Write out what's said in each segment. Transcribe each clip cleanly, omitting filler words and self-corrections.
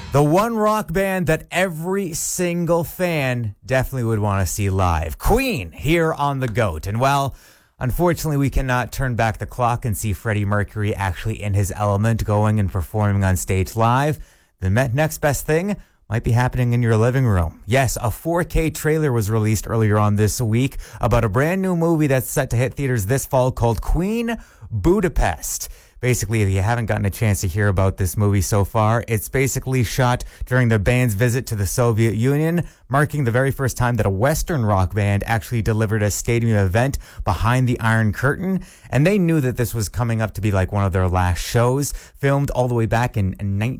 The one rock band that every single fan definitely would want to see live. Queen, here on The GOAT. And well, unfortunately, we cannot turn back the clock and see Freddie Mercury actually in his element going and performing on stage live. The next best thing might be happening in your living room. Yes, a 4K trailer was released earlier on this week about a brand new movie that's set to hit theaters this fall called Queen Budapest. Basically, if you haven't gotten a chance to hear about this movie so far, it's basically shot during the band's visit to the Soviet Union, marking the very first time that a Western rock band actually delivered a stadium event behind the Iron Curtain. And they knew that this was coming up to be like one of their last shows, filmed all the way back in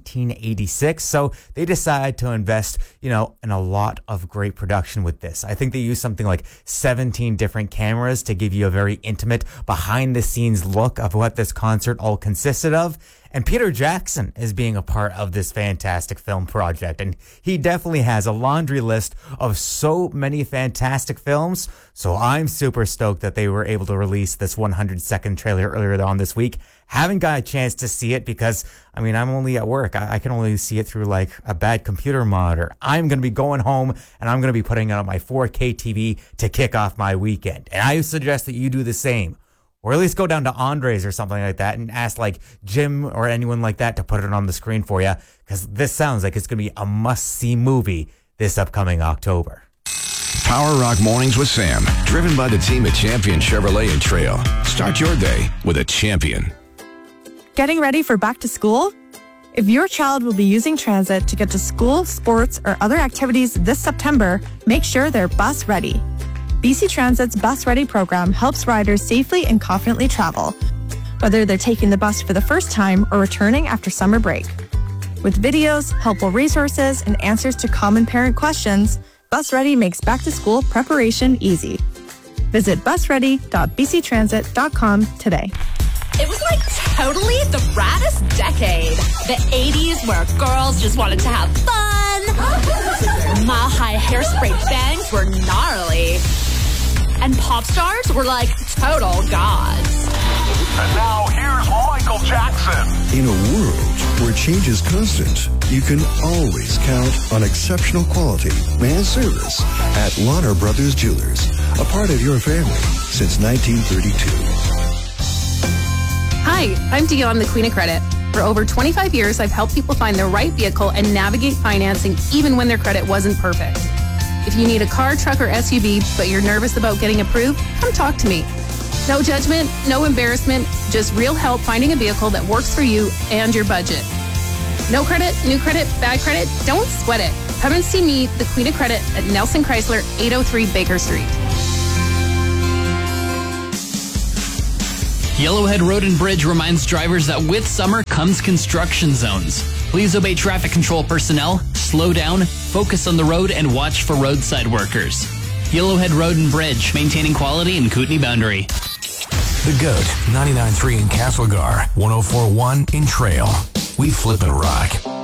1986. So they decided to invest, in a lot of great production with this. I think they used something like 17 different cameras to give you a very intimate behind the scenes look of what this concert all consisted of. And Peter Jackson is being a part of this fantastic film project. And he definitely has a laundry list of so many fantastic films. So I'm super stoked that they were able to release this 100-second trailer earlier on this week. Haven't got a chance to see it because, I'm only at work. I can only see it through like a bad computer monitor. I'm going to be going home and I'm going to be putting it on my 4K TV to kick off my weekend. And I suggest that you do the same. Or at least go down to Andres or something like that and ask like Jim or anyone like that to put it on the screen for you. Because this sounds like it's going to be a must-see movie this upcoming October. Power Rock Mornings with Sam, driven by the team at Champion Chevrolet and Trail. Start your day with a Champion. Getting ready for back to school? If your child will be using transit to get to school, sports, or other activities this September, make sure they're bus ready. BC Transit's Bus Ready program helps riders safely and confidently travel, whether they're taking the bus for the first time or returning after summer break. With videos, helpful resources, and answers to common parent questions, Bus Ready makes back-to-school preparation easy. Visit busready.bctransit.com today. It was like totally the raddest decade. The 80s where girls just wanted to have fun. Mile-high hairspray bangs were gnarly. And pop stars were like total gods. And now here's Michael Jackson. In a world where change is constant, you can always count on exceptional quality and service at Lauder Brothers Jewelers, a part of your family since 1932. Hi, I'm Dion, the Queen of Credit. For over 25 years, I've helped people find the right vehicle and navigate financing even when their credit wasn't perfect. If you need a car, truck, or SUV, but you're nervous about getting approved, come talk to me. No judgment, no embarrassment, just real help finding a vehicle that works for you and your budget. No credit, new credit, bad credit, don't sweat it. Come and see me, the Queen of Credit, at Nelson Chrysler, 803 Baker Street. Yellowhead Road and Bridge reminds drivers that with summer comes construction zones. Please obey traffic control personnel, slow down, focus on the road, and watch for roadside workers. Yellowhead Road and Bridge, maintaining quality in Kootenay Boundary. The GOAT, 99.3 in Castlegar, 104.1 in Trail. We flip and rock.